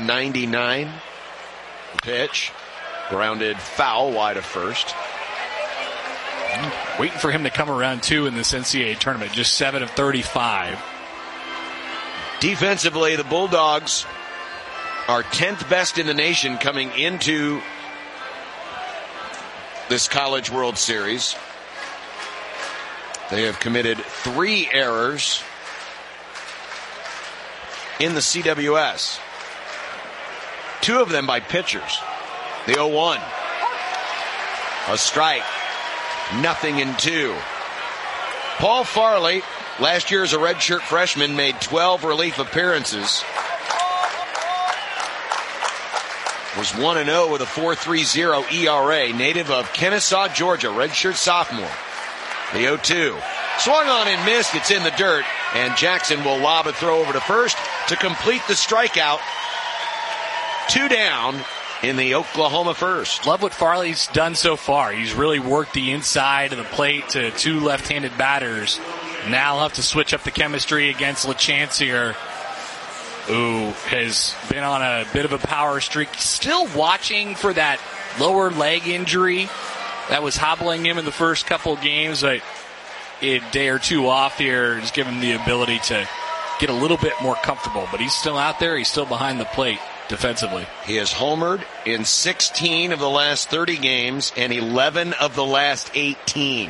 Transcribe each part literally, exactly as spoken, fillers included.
ninety-nine. Pitch. Grounded foul wide of first. Waiting for him to come around, too, in this N C double A tournament. Just seven of thirty-five. Defensively, the Bulldogs are tenth best in the nation coming into this College World Series. They have committed three errors in the C W S. Two of them by pitchers. The oh one. A strike. Nothing in two. Paul Farley, last year as a redshirt freshman, made twelve relief appearances. Was one and oh with a four point three oh E R A. Native of Kennesaw, Georgia. Redshirt sophomore. The oh two. Swung on and missed. It's in the dirt. And Jackson will lob a throw over to first to complete the strikeout. Two down in the Oklahoma first. Love what Farley's done so far. He's really worked the inside of the plate to two left-handed batters. Now he'll have to switch up the chemistry against LeChancellor, who has been on a bit of a power streak. Still watching for that lower leg injury that was hobbling him in the first couple games. But a day or two off here has given him the ability to get a little bit more comfortable. But he's still out there. He's still behind the plate defensively. He has homered in sixteen of the last thirty games and eleven of the last eighteen.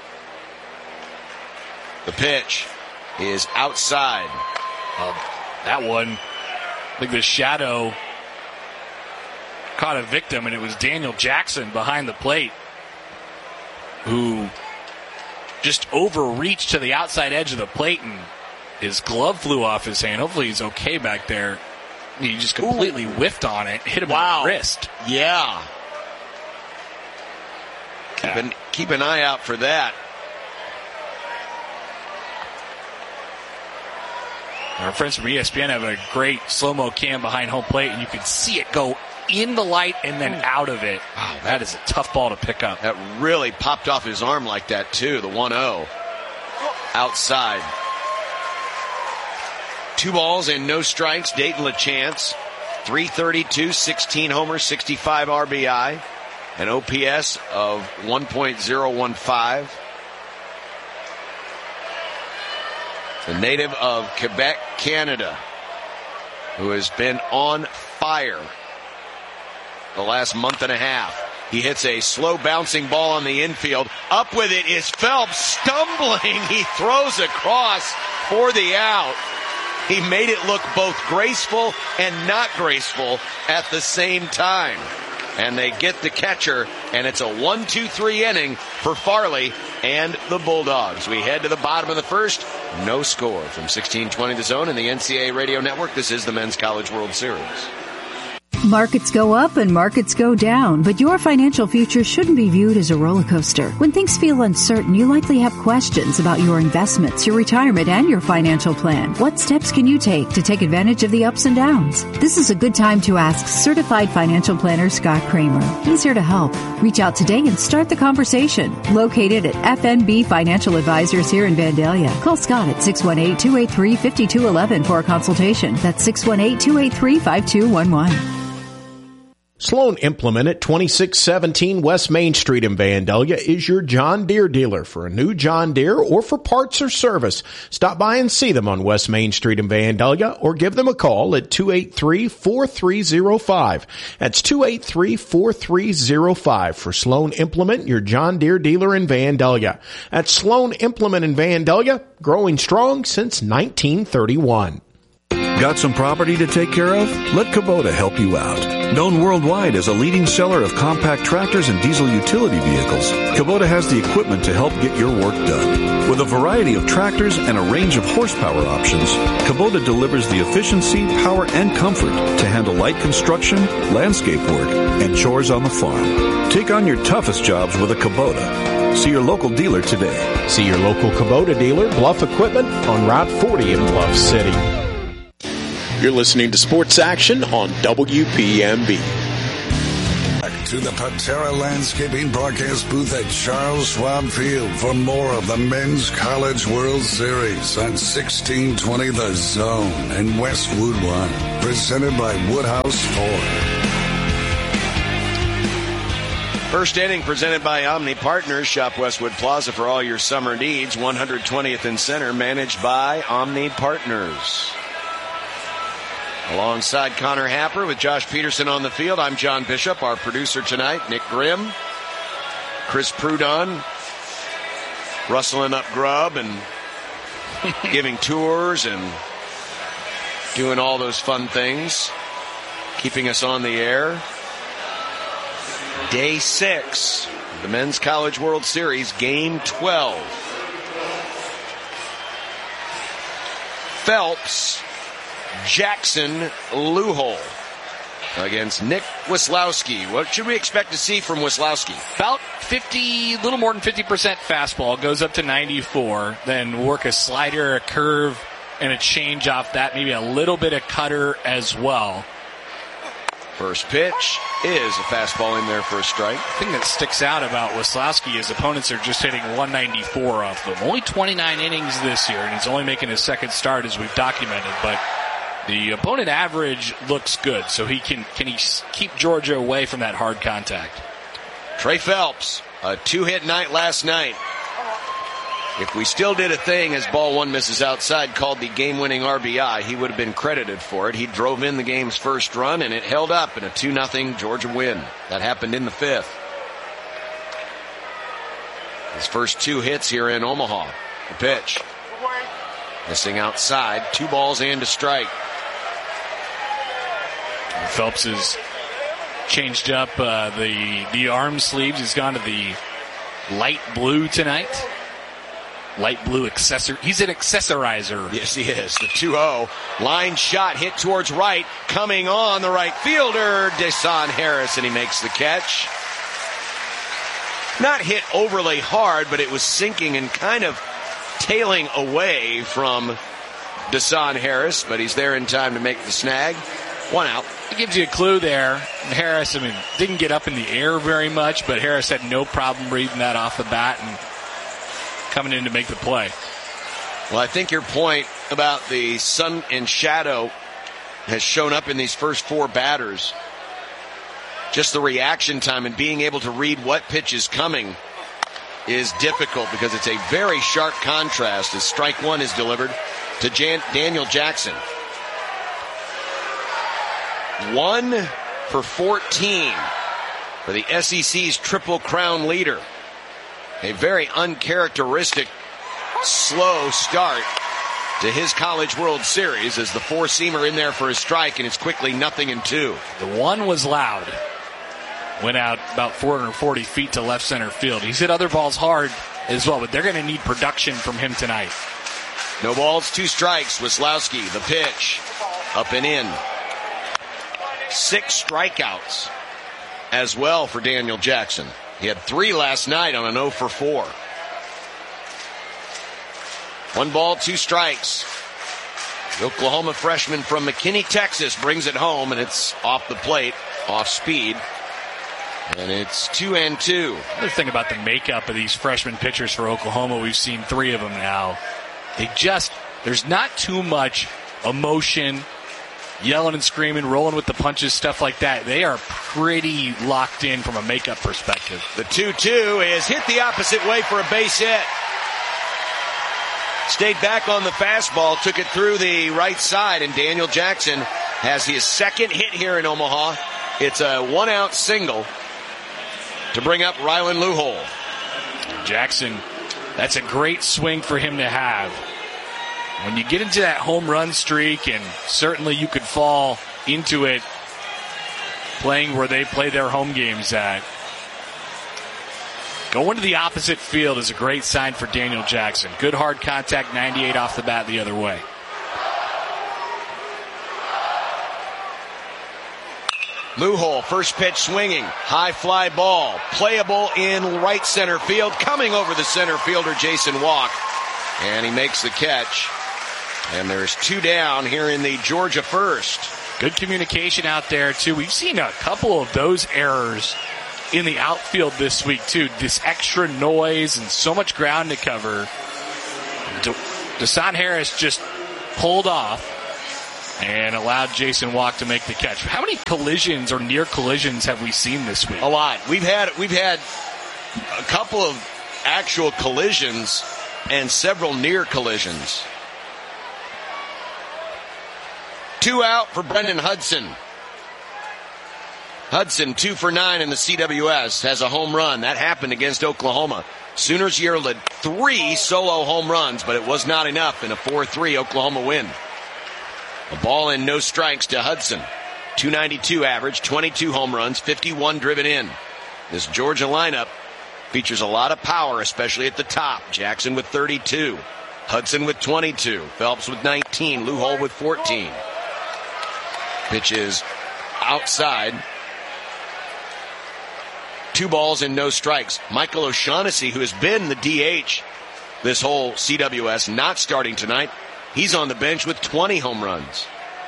The pitch is outside. Uh, that one, I think the shadow caught a victim, and it was Daniel Jackson behind the plate who just overreached to the outside edge of the plate, and his glove flew off his hand. Hopefully he's okay back there. He just completely Ooh. whiffed on it, hit him wow. in the wrist. Yeah. Keep an, keep an eye out for that. Our friends from E S P N have a great slow-mo cam behind home plate, and you can see it go in the light and then out of it. Wow, that is a tough ball to pick up. That really popped off his arm like that, too, the one oh. Outside. Two balls and no strikes. Dayton LeChance, three thirty-two, sixteen homers, sixty-five R B I, an O P S of one point oh one five. The native of Quebec, Canada, who has been on fire the last month and a half. He hits a slow bouncing ball on the infield. Up with it is Phelps, stumbling. He throws across for the out. He made it look both graceful and not graceful at the same time. And they get the catcher, and it's a one two three inning for Farley and the Bulldogs. We head to the bottom of the first. No score from sixteen twenty The Zone and the N C double A Radio Network. This is the Men's College World Series. Markets go up and markets go down, but your financial future shouldn't be viewed as a roller coaster. When things feel uncertain, you likely have questions about your investments, your retirement, and your financial plan. What steps can you take to take advantage of the ups and downs? This is a good time to ask Certified Financial Planner Scott Kramer. He's here to help. Reach out today and start the conversation. Located at F N B Financial Advisors here in Vandalia. Call Scott at six one eight, two eight three, five two one one for a consultation. That's six one eight, two eight three, five two one one. Sloan Implement at twenty-six seventeen West Main Street in Vandalia is your John Deere dealer for a new John Deere or for parts or service. Stop by and see them on West Main Street in Vandalia or give them a call at two eight three, four three zero five. That's two eight three, four three zero five for Sloan Implement, your John Deere dealer in Vandalia. At Sloan Implement in Vandalia, growing strong since nineteen thirty-one. Got some property to take care of? Let Kubota help you out. Known worldwide as a leading seller of compact tractors and diesel utility vehicles, Kubota has the equipment to help get your work done. With a variety of tractors and a range of horsepower options, Kubota delivers the efficiency, power, and comfort to handle light construction, landscape work, and chores on the farm. Take on your toughest jobs with a Kubota. See your local dealer today. See your local Kubota dealer, Bluff Equipment, on Route forty in Bluff City. You're listening to Sports Action on W P M B. to the Patera Landscaping broadcast booth at Charles Schwab Field for more of the Men's College World Series on sixteen twenty The Zone and Westwood One. Presented by Woodhouse Ford. First inning presented by Omni Partners. Shop Westwood Plaza for all your summer needs. one hundred twentieth and Center, managed by Omni Partners. Alongside Connor Happer with Josh Peterson on the field, I'm John Bishop. Our producer tonight, Nick Grimm. Chris Prudon rustling up grub and giving tours and doing all those fun things, keeping us on the air. Day six, the Men's College World Series, Game twelve. Phelps, Jackson, Luhol against Nick Wislowski. What should we expect to see from Wislowski? About fifty, little more than fifty percent fastball, goes up to ninety-four, then work a slider, a curve, and a change off that, maybe a little bit of cutter as well. First pitch is a fastball in there for a strike. The thing that sticks out about Wislowski is opponents are just hitting one ninety-four off them. Only twenty-nine innings this year, and he's only making his second start as we've documented, but the opponent average looks good, so he can can he keep Georgia away from that hard contact. Trey Phelps, a two-hit night last night. If we still did a thing as ball one misses outside called the game-winning R B I, he would have been credited for it. He drove in the game's first run, and it held up in a two nothing Georgia win. That happened in the fifth. His first two hits here in Omaha. The pitch. Missing outside. Two balls and a strike. Phelps has changed up uh, the, the arm sleeves. He's gone to the light blue tonight. Light blue accessor. He's an accessorizer. Yes, he is. The two oh. Line shot hit towards right. Coming on the right fielder, Desan Harris, and he makes the catch. Not hit overly hard, but it was sinking and kind of tailing away from Desan Harris, but he's there in time to make the snag. One out. It gives you a clue there. Harris, I mean, didn't get up in the air very much, but Harris had no problem reading that off the bat and coming in to make the play. Well, I think your point about the sun and shadow has shown up in these first four batters. Just the reaction time and being able to read what pitch is coming is difficult because it's a very sharp contrast as strike one is delivered to Jan- Daniel Jackson. One for fourteen for the S E C's Triple Crown leader. A very uncharacteristic slow start to his College World Series as the four-seamer in there for a strike, and it's quickly nothing and two. The one was loud. Went out about four hundred forty feet to left center field. He's hit other balls hard as well, but they're going to need production from him tonight. No balls, two strikes. Wislowski, the pitch, up and in. Six strikeouts as well for Daniel Jackson. He had three last night on an oh for four. One ball, two strikes. The Oklahoma freshman from McKinney, Texas brings it home, and it's off the plate, off speed. And it's two and two. Another thing about the makeup of these freshman pitchers for Oklahoma, we've seen three of them now. They just, there's not too much emotion, yelling and screaming, rolling with the punches, stuff like that. They are pretty locked in from a makeup perspective. The two two is hit the opposite way for a base hit. Stayed back on the fastball, took it through the right side, and Daniel Jackson has his second hit here in Omaha. It's a one-out single to bring up Rylan Luhol. Jackson, that's a great swing for him to have. When you get into that home run streak, and certainly you could fall into it playing where they play their home games at, going to the opposite field is a great sign for Daniel Jackson. Good hard contact, ninety-eight off the bat the other way. Luhol, first pitch swinging, high fly ball, playable in right center field, coming over the center fielder Jason Walk, and he makes the catch. And there's two down here in the Georgia first. Good communication out there, too. We've seen a couple of those errors in the outfield this week, too. This extra noise and so much ground to cover. De- Deshaun Harris just pulled off and allowed Jason Walk to make the catch. How many collisions or near collisions have we seen this week? A lot. We've had we've had a couple of actual collisions and several near collisions. Two out for Brendan Hudson. Hudson, two for nine in the C W S, has a home run. That happened against Oklahoma. Sooners yielded three solo home runs, but it was not enough in a four three Oklahoma win. A ball and no strikes to Hudson. two ninety-two average, twenty-two home runs, fifty-one driven in. This Georgia lineup features a lot of power, especially at the top. Jackson with thirty-two. Hudson with twenty-two. Phelps with nineteen. Lou Hole with fourteen. Pitch is outside. Two balls and no strikes. Michael O'Shaughnessy, who has been the D H this whole C W S, not starting tonight. He's on the bench with twenty home runs.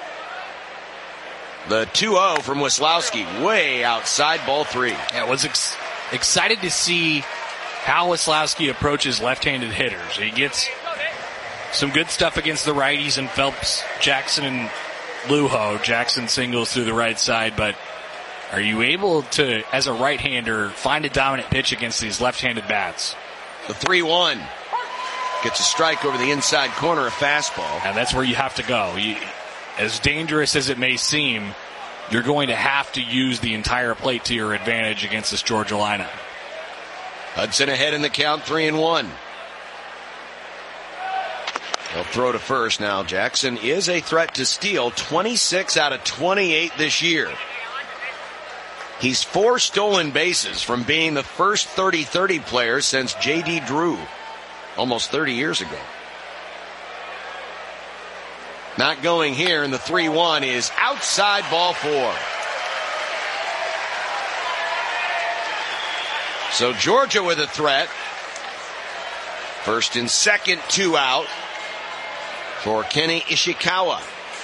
The two oh from Weslowski, way outside, ball three. Yeah, I was ex- excited to see how Weslowski approaches left-handed hitters. He gets some good stuff against the righties and Phelps, Jackson, and Lujo. Jackson singles through the right side, but are you able to, as a right-hander, find a dominant pitch against these left-handed bats? The three one. Gets a strike over the inside corner, a fastball. And that's where you have to go. You, as dangerous as it may seem, you're going to have to use the entire plate to your advantage against this Georgia lineup. Hudson ahead in the count, three and one. He'll throw to first now. Jackson is a threat to steal, twenty-six out of twenty-eight this year. He's four stolen bases from being the first thirty thirty player since J D Drew, almost thirty years ago. Not going here, and the three one is outside, ball four. So Georgia with a threat. First and second, two out for Kenny Ishikawa.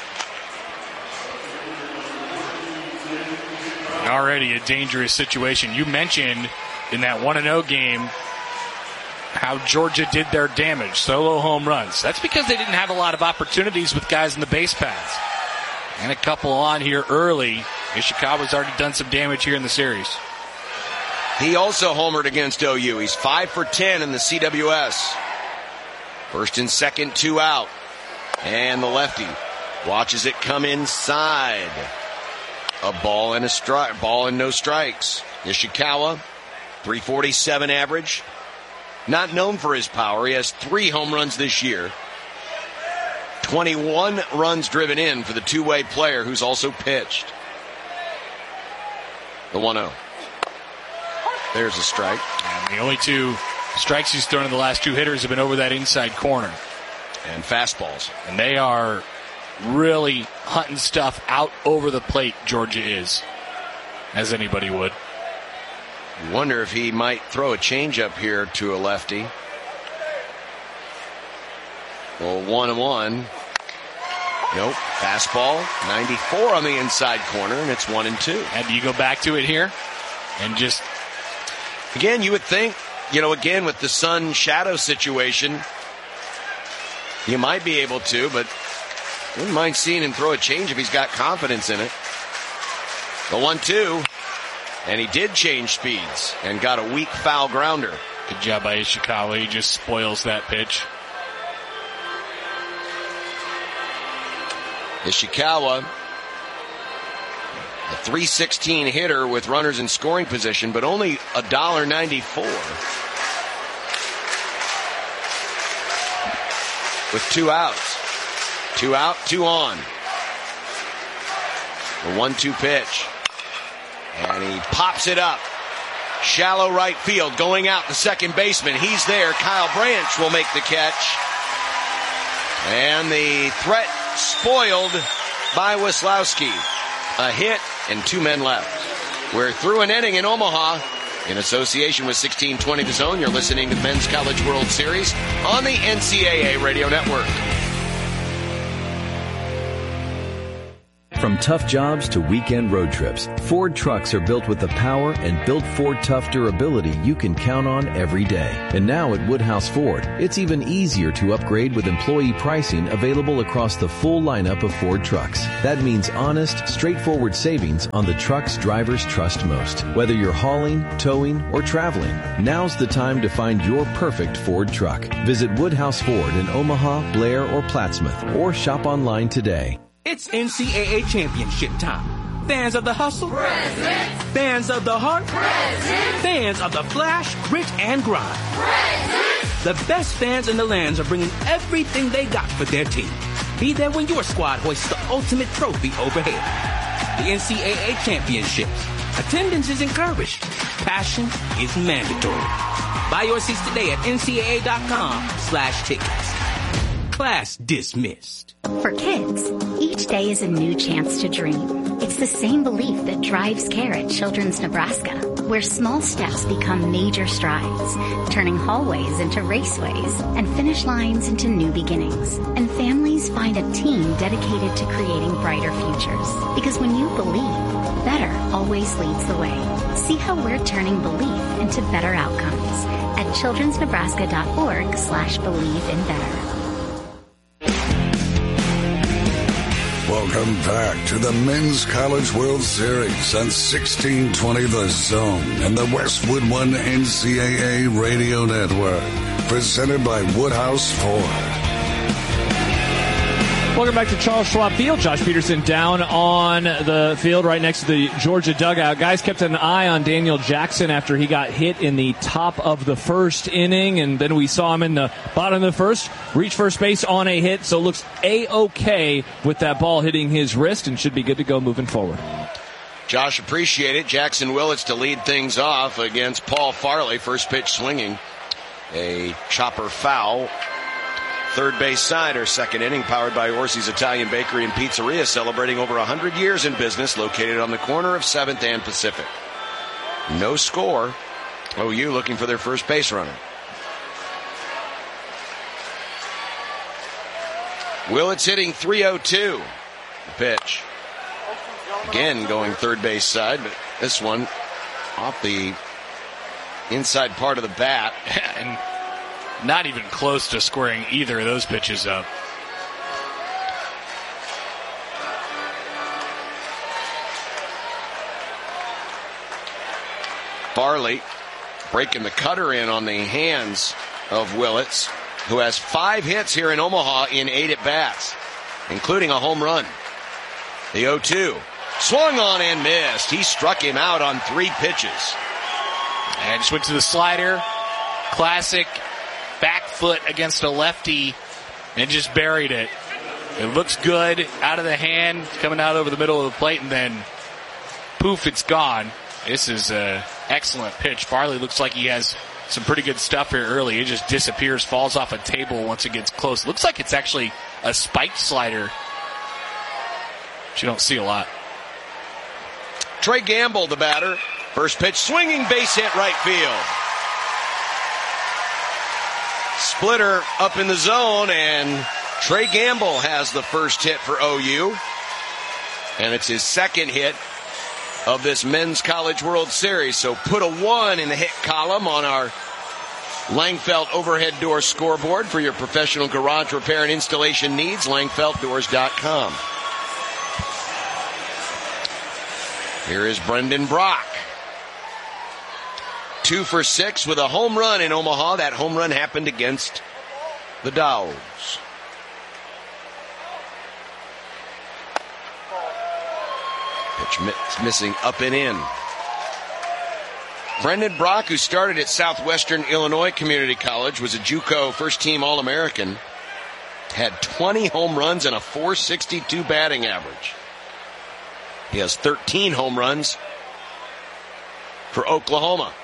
Already a dangerous situation. You mentioned in that one and oh game how Georgia did their damage, solo home runs. That's because they didn't have a lot of opportunities with guys in the base paths. And a couple on here early. Ishikawa's already done some damage here in the series. He also homered against O U. He's five for ten in the C W S. First and second, two out. And the lefty watches it come inside. A ball and a strike, ball and no strikes. Ishikawa, three forty-seven average. Not known for his power. He has three home runs this year. twenty-one runs driven in for the two-way player who's also pitched. The one oh. There's a strike. And the only two strikes he's thrown in the last two hitters have been over that inside corner. And fastballs. And they are really hunting stuff out over the plate, Georgia is, as anybody would. You wonder if he might throw a changeup here to a lefty. Well, one and one. Nope. Fastball, ninety-four on the inside corner, and it's one and two. And do you go back to it here and just... Again, you would think, you know, again, with the sun-shadow situation, you might be able to, but wouldn't mind seeing him throw a change if he's got confidence in it. The one two, and he did change speeds and got a weak foul grounder. Good job by Ishikawa. He just spoils that pitch. Ishikawa, a three sixteen hitter with runners in scoring position, but only one ninety-four. With two outs. Two out, two on. The one two pitch. And he pops it up. Shallow right field, going out the second baseman. He's there. Kyle Branch will make the catch. And the threat spoiled by Weslowski. A hit and two men left. We're through an inning in Omaha. In association with sixteen twenty The Zone, you're listening to the Men's College World Series on the N C double A Radio Network. From tough jobs to weekend road trips, Ford trucks are built with the power and built Ford Tough durability you can count on every day. And now at Woodhouse Ford, it's even easier to upgrade with employee pricing available across the full lineup of Ford trucks. That means honest, straightforward savings on the trucks drivers trust most. Whether you're hauling, towing, or traveling, now's the time to find your perfect Ford truck. Visit Woodhouse Ford in Omaha, Blair, or Plattsmouth, or shop online today. It's N C double A championship time. Fans of the hustle? Present. Fans of the heart? Present. Fans of the flash, grit, and grind? Present. The best fans in the lands are bringing everything they got for their team. Be there when your squad hoists the ultimate trophy overhead. The N C double A championships. Attendance is encouraged. Passion is mandatory. Buy your seats today at N C double A dot com slash tickets. Class dismissed. For kids, each day is a new chance to dream. It's the same belief that drives care at Children's Nebraska, where small steps become major strides, turning hallways into raceways and finish lines into new beginnings. And families find a team dedicated to creating brighter futures. Because when you believe, better always leads the way. See how we're turning belief into better outcomes at children's nebraska dot org slash believe in better. Welcome back to the Men's College World Series on sixteen twenty The Zone and the Westwood One N C double A Radio Network. Presented by Woodhouse Ford. Welcome back to Charles Schwab Field. Josh Peterson down on the field right next to the Georgia dugout. Guys kept an eye on Daniel Jackson after he got hit in the top of the first inning, and then we saw him in the bottom of the first, reach first base on a hit, so looks A-okay with that ball hitting his wrist and should be good to go moving forward. Josh, appreciate it. Jackson Willits to lead things off against Paul Farley. First pitch swinging. A chopper foul. Third base side, our second inning, powered by Orsi's Italian Bakery and Pizzeria, celebrating over one hundred years in business, located on the corner of seventh and Pacific. No score. O U looking for their first base runner. Willits hitting three oh two. The pitch. Again going third base side, but this one off the inside part of the bat. And not even close to squaring either of those pitches up. Farley breaking the cutter in on the hands of Willits, who has five hits here in Omaha in eight at-bats, including a home run. The oh two. Swung on and missed. He struck him out on three pitches. And just went to the slider. Classic back foot against a lefty and just buried it. It looks good out of the hand, coming out over the middle of the plate, and then poof, it's gone. This is an excellent pitch. Farley looks like he has some pretty good stuff here early. It just disappears, falls off a table once it gets close. Looks like it's actually a spiked slider, which you don't see a lot. Trey Gamble, the batter. First pitch, swinging base hit right field. Splitter up in the zone, and Trey Gamble has the first hit for O U. And it's his second hit of this Men's College World Series. So put a one in the hit column on our Langfeld overhead door scoreboard for your professional garage repair and installation needs, langfeld doors dot com. Here is Brendan Brock. Two for six with a home run in Omaha. That home run happened against the Dows. Pitch missing up and in. Brendan Brock, who started at Southwestern Illinois Community College, was a JUCO first-team All-American, had twenty home runs and a four sixty-two batting average. He has thirteen home runs for Oklahoma.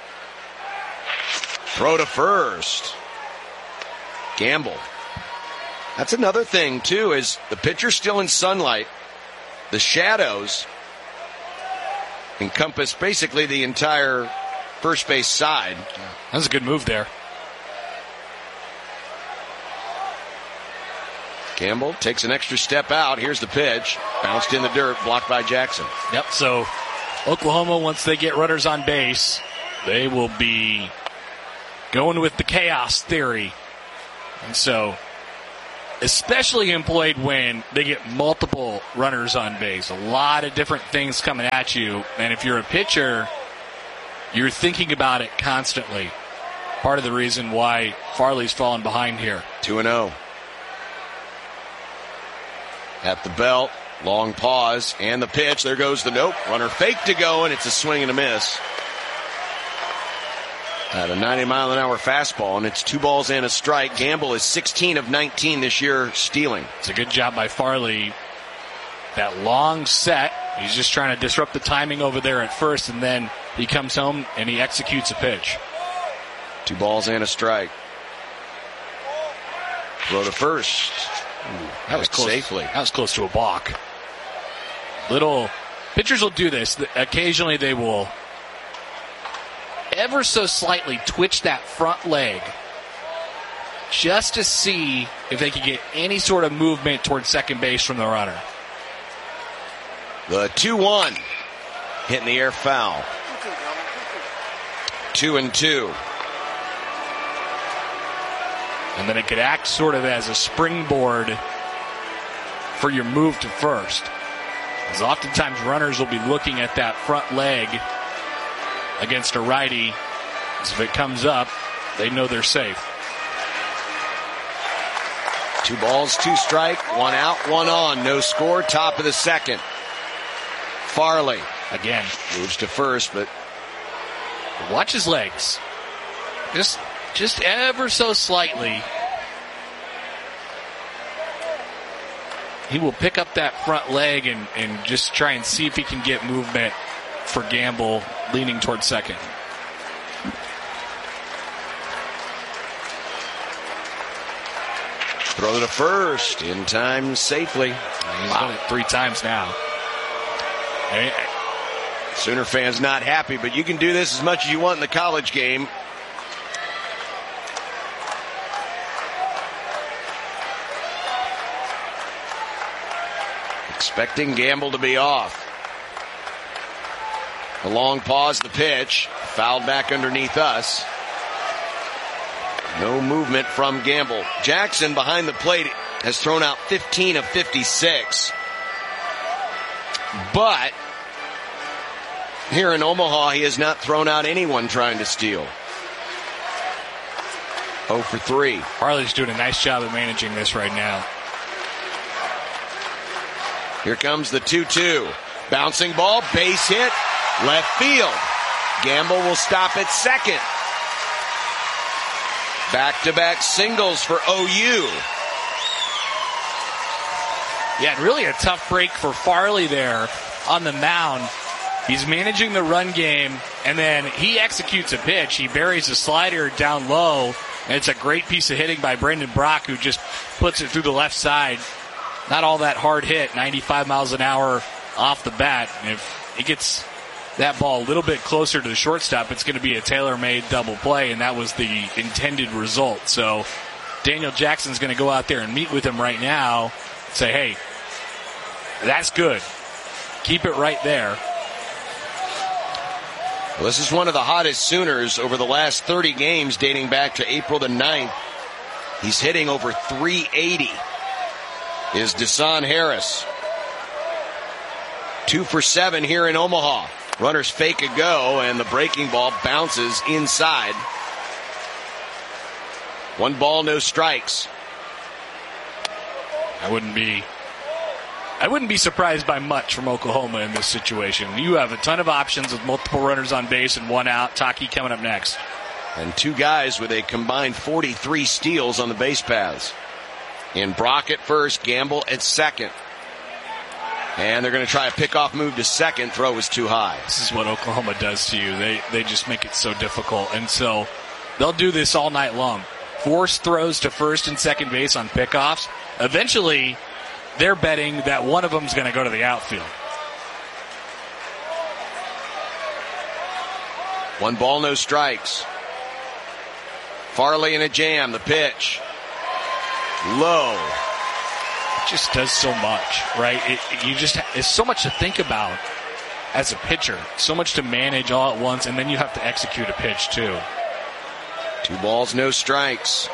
Throw to first. Gamble. That's another thing, too, is the pitcher's still in sunlight. The shadows encompass basically the entire first base side. That was a good move there. Gamble takes an extra step out. Here's the pitch. Bounced in the dirt, blocked by Jackson. Yep, so Oklahoma, once they get runners on base, they will be going with the chaos theory. And so, especially employed when they get multiple runners on base. A lot of different things coming at you. And if you're a pitcher, you're thinking about it constantly. Part of the reason why Farley's fallen behind here. two and oh. At the belt, long pause, and the pitch. There goes the nope. Runner fake to go, and it's a swing and a miss. At a ninety mile an hour fastball, and it's two balls and a strike. Gamble is sixteen of nineteen this year stealing. It's a good job by Farley. That long set, he's just trying to disrupt the timing over there at first, and then he comes home and he executes a pitch. Two balls and a strike. Throw to first. Ooh, that was close. Safely. That was close to a balk. Little pitchers will do this. Occasionally they will ever so slightly twitch that front leg just to see if they can get any sort of movement towards second base from the runner. The two one. Hit in the air, foul. Two and two. And then it could act sort of as a springboard for your move to first. Because oftentimes runners will be looking at that front leg against a righty. As if it comes up, they know they're safe. Two balls, two strike, one out, one on. No score, top of the second. Farley. Again. Moves to first, but watch his legs. Just... Just ever so slightly. He will pick up that front leg and, and just try and see if he can get movement for Gamble leaning towards second. Throw to first. In time safely. He's wow. done it three times now. Hey, Sooner fans not happy, but you can do this as much as you want in the college game. Expecting Gamble to be off. A long pause, the pitch. Fouled back underneath us. No movement from Gamble. Jackson behind the plate has thrown out fifteen of fifty-six. But here in Omaha, he has not thrown out anyone trying to steal. oh for three. Farley's doing a nice job of managing this right now. Here comes the two two. Bouncing ball, base hit, left field. Gamble will stop at second. Back-to-back singles for O U. Yeah, really a tough break for Farley there on the mound. He's managing the run game, and then he executes a pitch. He buries a slider down low, and it's a great piece of hitting by Brendan Brock, who just puts it through the left side. Not all that hard hit, ninety-five miles an hour off the bat. And if he gets that ball a little bit closer to the shortstop, it's going to be a tailor-made double play, and that was the intended result. So Daniel Jackson's going to go out there and meet with him right now and say, hey, that's good. Keep it right there. Well, this is one of the hottest Sooners over the last thirty games dating back to April the ninth. He's hitting over three eighty. Is Desan Harris. Two for seven here in Omaha. Runners fake a go, and the breaking ball bounces inside. One ball, no strikes. I wouldn't be I wouldn't be surprised by much from Oklahoma in this situation. You have a ton of options with multiple runners on base and one out. Taki coming up next. And two guys with a combined forty-three steals on the base paths. In Brock at first, Gamble at second. And they're going to try a pickoff move to second. Throw was too high. This is what Oklahoma does to you. They they just make it so difficult. And so they'll do this all night long. Force throws to first and second base on pickoffs. Eventually, they're betting that one of them is going to go to the outfield. One ball, no strikes. Farley in a jam. The pitch. Low. just does so much, right? It, you just it's so much to think about as a pitcher, so much to manage all at once, and then you have to execute a pitch too. Two balls, no strikes.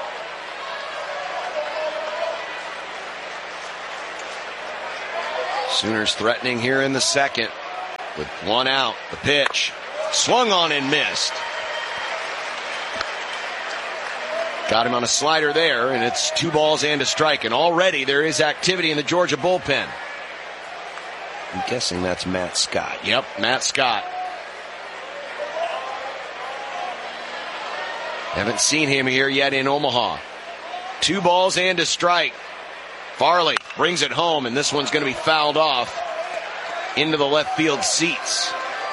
Sooners threatening here in the second with one out. The pitch swung on and missed. Got him on a slider there, and it's two balls and a strike. And already there is activity in the Georgia bullpen. I'm guessing that's Matt Scott. Yep, Matt Scott. Haven't seen him here yet in Omaha. Two balls and a strike. Farley brings it home, and this one's going to be fouled off into the left field seats.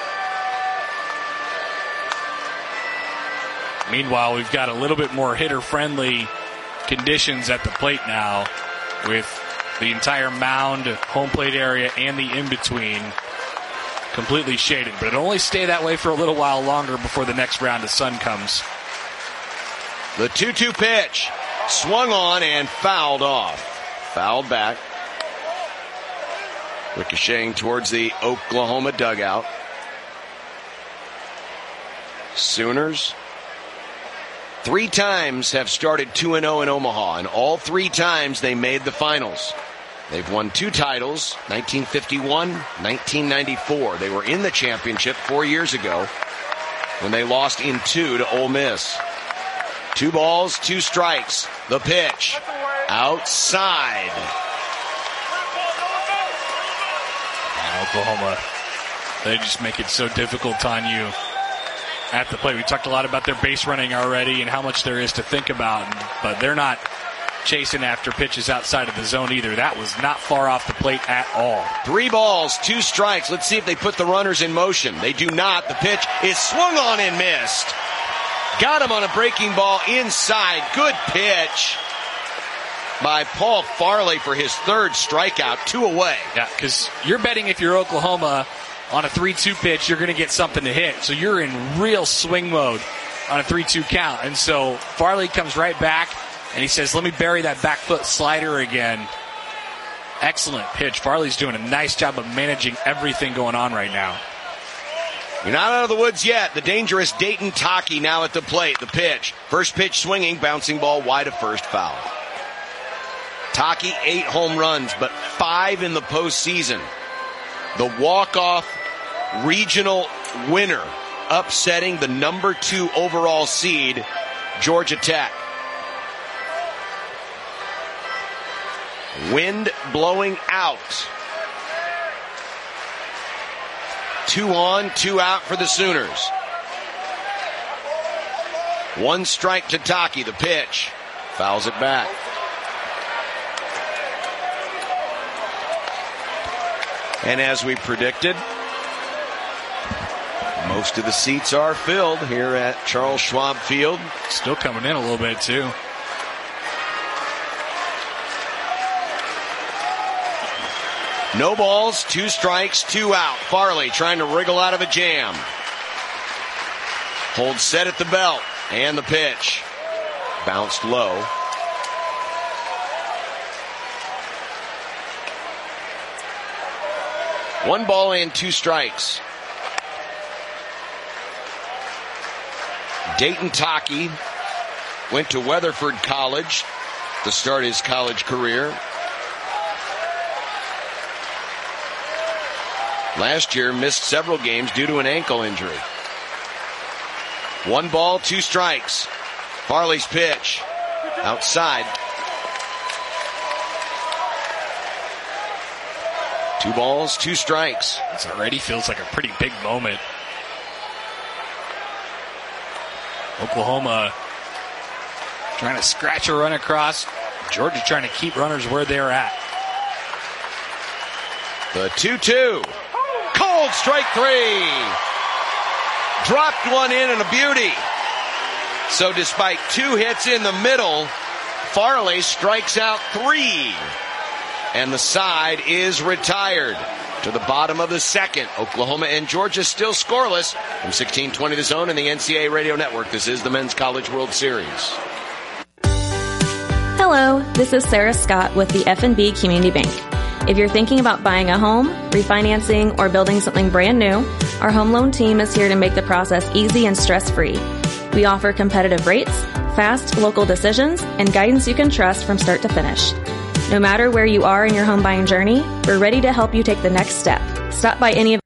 Meanwhile, we've got a little bit more hitter-friendly conditions at the plate now, with the entire mound, home plate area, and the in-between completely shaded. But it'll only stay that way for a little while longer before the next round of sun comes. The two two pitch swung on and fouled off. Fouled back. Ricocheting towards the Oklahoma dugout. Sooners three times have started two and oh in Omaha, and all three times they made the finals. They've won two titles, nineteen fifty-one, nineteen ninety-four. They were in the championship four years ago when they lost in two to Ole Miss. Two balls, two strikes. The pitch outside. And Oklahoma, they just make it so difficult on you at the plate. We talked a lot about their base running already and how much there is to think about, but they're not chasing after pitches outside of the zone either. That was not far off the plate at all. Three balls, two strikes. Let's see if they put the runners in motion. They do not. The pitch is swung on and missed. Got him on a breaking ball inside. Good pitch by Paul Farley for his third strikeout. Two away. Yeah, because you're betting if you're Oklahoma on a three two pitch, you're going to get something to hit. So you're in real swing mode on a three two count. And so Farley comes right back, and he says, let me bury that back foot slider again. Excellent pitch. Farley's doing a nice job of managing everything going on right now. You're not out of the woods yet. The dangerous Dayton Taki now at the plate. The pitch. First pitch swinging, bouncing ball wide of first, foul. Taki, eight home runs, but five in the postseason. The walk-off regional winner, upsetting the number two overall seed, Georgia Tech. Wind blowing out. Two on, two out for the Sooners. One strike to Taki, the pitch. Fouls it back. And as we predicted, most of the seats are filled here at Charles Schwab Field. Still coming in a little bit, too. No balls, two strikes, two out. Farley trying to wriggle out of a jam. Hold set at the belt. And the pitch. Bounced low. One ball and two strikes. Dayton Taki went to Weatherford College to start his college career. Last year, missed several games due to an ankle injury. One ball, two strikes. Farley's pitch. Outside. Two balls, two strikes. This already feels like a pretty big moment. Oklahoma trying to scratch a run across. Georgia trying to keep runners where they're at. The two two. Cold strike three. Dropped one in and a beauty. So despite two hits in the middle, Farley strikes out three. And the side is retired. To the bottom of the second, Oklahoma and Georgia still scoreless. From sixteen twenty The Zone and the N C double A Radio Network, this is the Men's College World Series. Hello, this is Sarah Scott with the F and B Community Bank. If you're thinking about buying a home, refinancing, or building something brand new, our home loan team is here to make the process easy and stress-free. We offer competitive rates, fast local decisions, and guidance you can trust from start to finish. No matter where you are in your home buying journey, we're ready to help you take the next step. Stop by any of